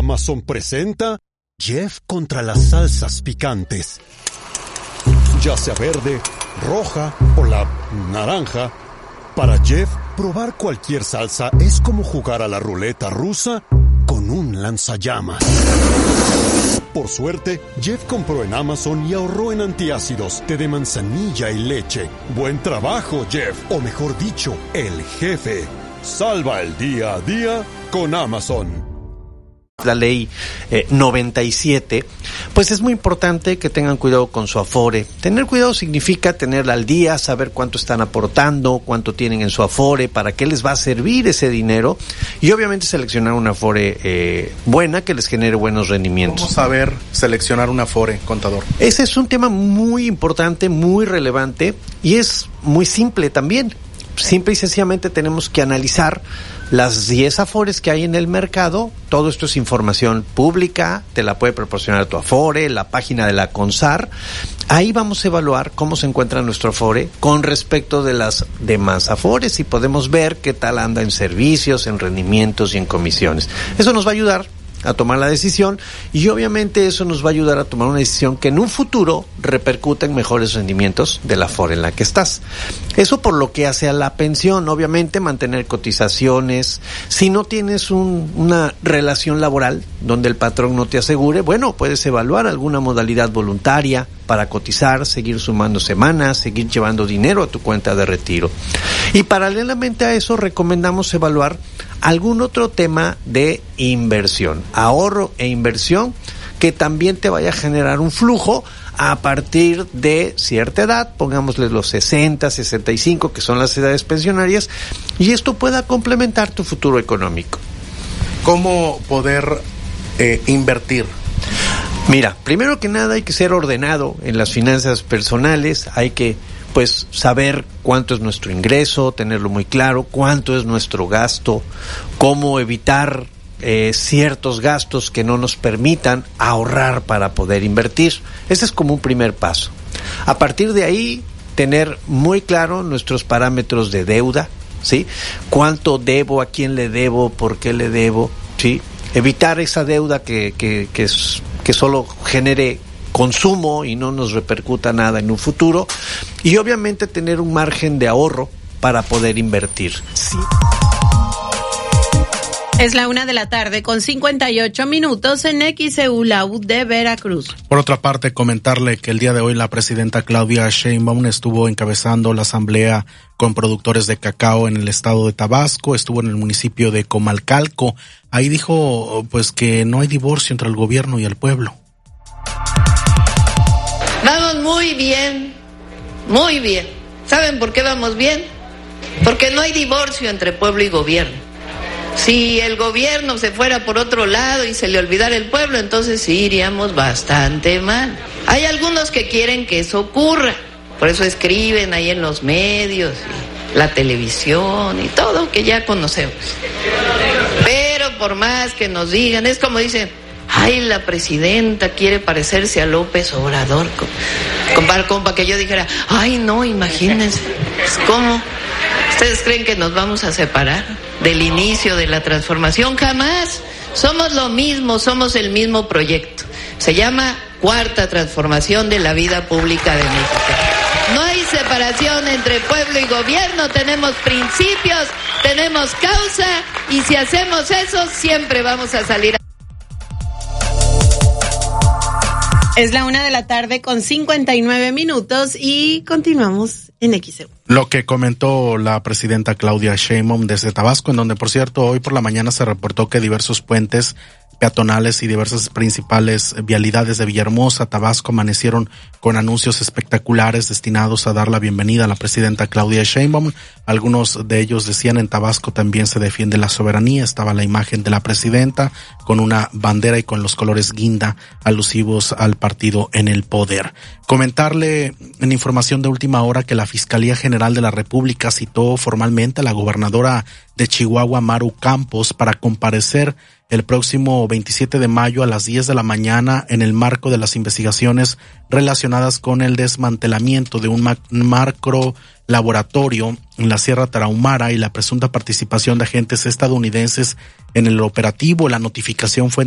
Amazon presenta Jeff contra las salsas picantes. Ya sea verde, roja o la naranja, para Jeff, probar cualquier salsa es como jugar a la ruleta rusa con un lanzallamas. Por suerte, Jeff compró en Amazon y ahorró en antiácidos, té de manzanilla y leche. Buen trabajo, Jeff, o mejor dicho, el jefe. Salva el día a día con Amazon. La ley 97, pues es muy importante que tengan cuidado con su Afore. Tener cuidado significa tenerla al día, saber cuánto están aportando, cuánto tienen en su Afore, para qué les va a servir ese dinero y obviamente seleccionar una Afore buena que les genere buenos rendimientos. ¿Cómo saber seleccionar una Afore, contador? Ese es un tema muy importante, muy relevante y es muy simple también. Simple y sencillamente tenemos que analizar las 10 Afores que hay en el mercado. Todo esto es información pública, te la puede proporcionar tu Afore, la página de la CONSAR. Ahí vamos a evaluar cómo se encuentra nuestro Afore con respecto de las demás Afores y podemos ver qué tal anda en servicios, en rendimientos y en comisiones. Eso nos va a ayudar a tomar la decisión y obviamente eso nos va a ayudar a tomar una decisión que en un futuro repercuta en mejores rendimientos de la Afore en la que estás. Eso por lo que hace a la pensión, obviamente mantener cotizaciones. Si no tienes una relación laboral donde el patrón no te asegure, bueno, puedes evaluar alguna modalidad voluntaria para cotizar, seguir sumando semanas, seguir llevando dinero a tu cuenta de retiro. Y paralelamente a eso recomendamos evaluar algún otro tema de inversión, ahorro e inversión que también te vaya a generar un flujo a partir de cierta edad, pongámosle los 60, 65, que son las edades pensionarias, y esto pueda complementar tu futuro económico. ¿Cómo poder invertir? Mira, primero que nada hay que ser ordenado en las finanzas personales, hay que saber cuánto es nuestro ingreso, tenerlo muy claro, cuánto es nuestro gasto, cómo evitar ciertos gastos que no nos permitan ahorrar para poder invertir. Ese es como un primer paso. A partir de ahí, tener muy claro nuestros parámetros de deuda, ¿sí? Cuánto debo, a quién le debo, por qué le debo, ¿sí? Evitar esa deuda que solo genere consumo y no nos repercuta nada en un futuro, y obviamente tener un margen de ahorro para poder invertir. Sí. Es la 1:58 p.m. en XEU, la U de Veracruz. Por otra parte, comentarle que el día de hoy la presidenta Claudia Sheinbaum estuvo encabezando la asamblea con productores de cacao en el estado de Tabasco, estuvo en el municipio de Comalcalco. Ahí dijo que no hay divorcio entre el gobierno y el pueblo. Vamos muy bien, muy bien. ¿Saben por qué vamos bien? Porque no hay divorcio entre pueblo y gobierno. Si el gobierno se fuera por otro lado y se le olvidara el pueblo, entonces sí iríamos bastante mal. Hay algunos que quieren que eso ocurra, por eso escriben ahí en los medios, la televisión y todo que ya conocemos. Pero por más que nos digan, es como dicen, ay, la presidenta quiere parecerse a López Obrador. Compa, que yo dijera, ay, no, imagínense. ¿Cómo? ¿Ustedes creen que nos vamos a separar del inicio de la transformación? Jamás. Somos lo mismo, somos el mismo proyecto. Se llama Cuarta Transformación de la Vida Pública de México. No hay separación entre pueblo y gobierno, tenemos principios, tenemos causa, y si hacemos eso, siempre vamos a salir. Es la 1:59 p.m. y continuamos en XEU. Lo que comentó la presidenta Claudia Sheinbaum desde Tabasco, en donde, por cierto, hoy por la mañana se reportó que diversos puentes peatonales y diversas principales vialidades de Villahermosa, Tabasco, amanecieron con anuncios espectaculares destinados a dar la bienvenida a la presidenta Claudia Sheinbaum. Algunos de ellos decían: en Tabasco también se defiende la soberanía. Estaba la imagen de la presidenta con una bandera y con los colores guinda alusivos al partido en el poder. Comentarle en información de última hora que la Fiscalía General de la República citó formalmente a la gobernadora de Chihuahua, Maru Campos, para comparecer el próximo 27 de mayo a las 10 de la mañana en el marco de las investigaciones relacionadas con el desmantelamiento de un macro laboratorio en la Sierra Tarahumara y la presunta participación de agentes estadounidenses en el operativo. La notificación fue